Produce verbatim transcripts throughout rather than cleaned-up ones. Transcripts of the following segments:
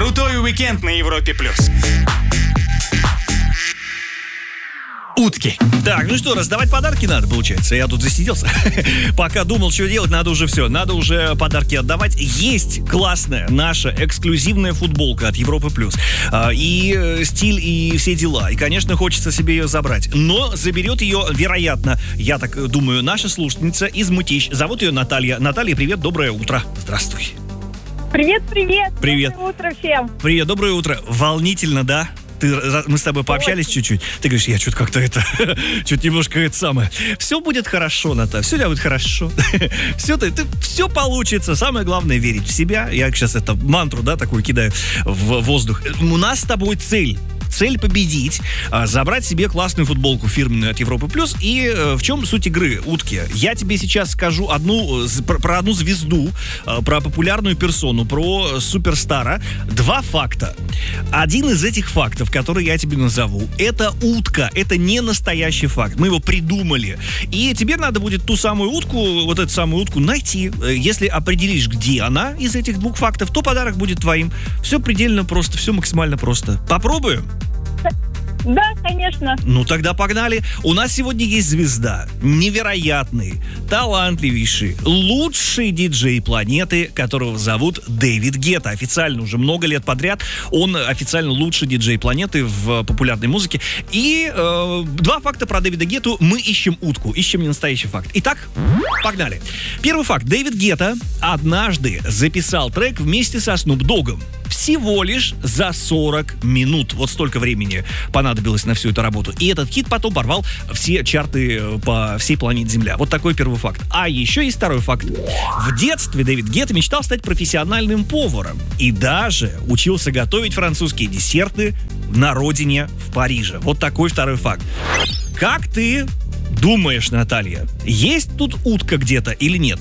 Крутой уикенд на Европе плюс. Утки. Так, ну что, раздавать подарки надо, получается. Я тут засиделся. Пока думал, что делать, надо уже все. Надо уже подарки отдавать. Есть классная наша эксклюзивная футболка от Европы плюс. И стиль, и все дела. И, конечно, хочется себе ее забрать. Но заберет ее, вероятно, я так думаю, наша слушательница из Мытищ. Зовут ее Наталья. Наталья, привет, доброе утро. Здравствуй. Привет, привет. Привет. Доброе утро всем. Привет, доброе утро. Волнительно, да? Ты, мы с тобой пообщались Очень. чуть-чуть. Ты говоришь, я что-то как-то это, что-то немножко это самое. Все будет хорошо, Ната, все будет хорошо. Все, ты, ты, все получится. Самое главное верить в себя. Я сейчас это мантру, да, такую кидаю в воздух. У нас с тобой цель. Цель победить, забрать себе классную футболку фирменную от Европы плюс. И в чем суть игры, утки? Я тебе сейчас скажу одну, про, про одну звезду, про популярную персону, про суперстара. Два факта. Один из этих фактов, который я тебе назову, это утка. Это не настоящий факт. Мы его придумали. И тебе надо будет ту самую утку, вот эту самую утку найти. Если определишь, где она из этих двух фактов, то подарок будет твоим. Все предельно просто, все максимально просто. Попробуем? Да, конечно. Ну тогда погнали. У нас сегодня есть звезда, невероятный, талантливейший, лучший диджей планеты, которого зовут Дэвид Гетта. Официально уже много лет подряд он официально лучший диджей планеты в популярной музыке. И э, два факта про Дэвида Гетту. Мы ищем утку, ищем не настоящий факт. Итак, погнали. Первый факт. Дэвид Гетта однажды записал трек вместе со Снуп Доггом. Всего лишь за сорок минут. Вот столько времени понадобилось на всю эту работу. И этот хит потом порвал все чарты по всей планете Земля. Вот такой первый факт. А еще есть второй факт. В детстве Дэвид Гетта мечтал стать профессиональным поваром. И даже учился готовить французские десерты на родине в Париже. Вот такой второй факт. Как ты думаешь, Наталья, есть тут утка где-то или нет?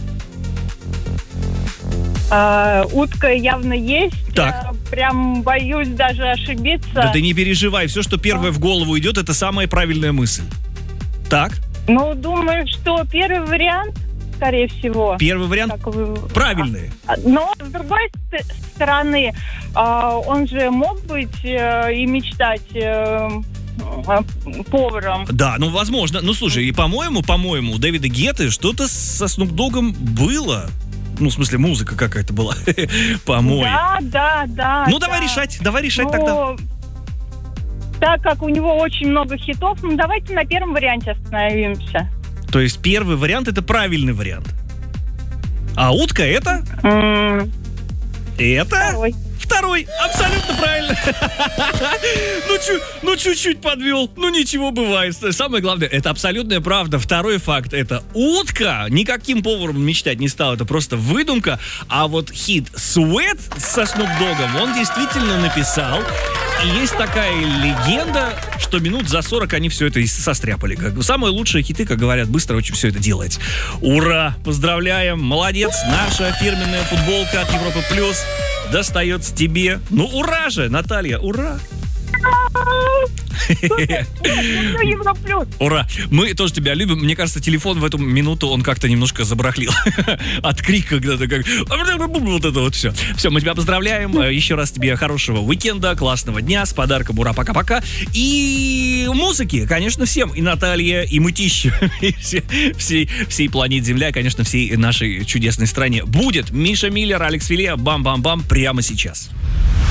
А, утка явно есть. Так. Я прям боюсь даже ошибиться. Да ты не переживай, все, что первое в голову идет, это самая правильная мысль. Так? Ну, думаю, что первый вариант, скорее всего. Первый вариант Как вы- правильный. А, Но, с другой ст- стороны, а, он же мог быть э, и мечтать э, э, поваром. Да, ну возможно. Ну слушай, и по-моему, по-моему, у Дэвида Гетты что-то со Снуп Доггом было. Ну, в смысле, музыка какая-то была. По-моему. Да, да, да. Ну, да. давай решать, давай решать Ну, тогда. так как у него очень много хитов, ну давайте на первом варианте остановимся. То есть первый вариант — это правильный вариант. А утка — это? М, Это? Второй. Второй, абсолютно правильно. Ну, чу- ну, чуть-чуть подвел. Ну, ничего, бывает. Самое главное, это абсолютная правда. Второй факт — это утка. Никаким поваром мечтать не стал. Это просто выдумка. А вот хит «Sweat» со Снуп Доггом он действительно написал. И есть такая легенда, что минут за сорок они все это и состряпали. Как бы самые лучшие хиты, как говорят, быстро очень все это делать. Ура! Поздравляем! Молодец! Наша фирменная футболка от Европы Плюс достается тебе. Ну, ура же, Наталья, ура! Ну, Европлюс. Ура! Мы тоже тебя любим. Мне кажется, телефон в эту минуту, он как-то немножко забарахлил. От крика когда-то как... Вот это вот все. Все, мы тебя поздравляем. Еще раз тебе хорошего уикенда, классного дня, с подарком. Ура, пока-пока. И музыки, конечно, всем. И Наталья, и Мытищ. И все- всей, всей планете Земля, конечно, всей нашей чудесной стране. Будет Миша Миллер, Алекс Филе, бам-бам-бам прямо сейчас.